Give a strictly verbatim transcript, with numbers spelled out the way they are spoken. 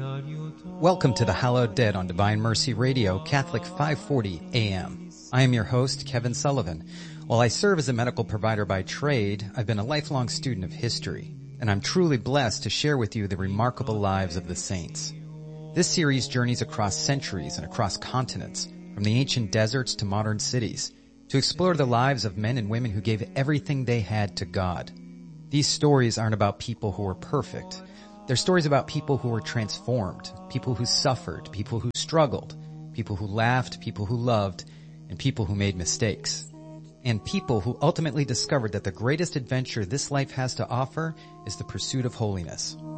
Welcome to the Hallowed Dead on Divine Mercy Radio, Catholic five forty A M. I am your host, Kevin Sullivan. While I serve as a medical provider by trade, I've been a lifelong student of history, and I'm truly blessed to share with you the remarkable lives of the saints. This series journeys across centuries and across continents, from the ancient deserts to modern cities, to explore the lives of men and women who gave everything they had to God. These stories aren't about people who were perfect. They're stories about people who were transformed, people who suffered, people who struggled, people who laughed, people who loved, and people who made mistakes. And people who ultimately discovered that the greatest adventure this life has to offer is the pursuit of holiness.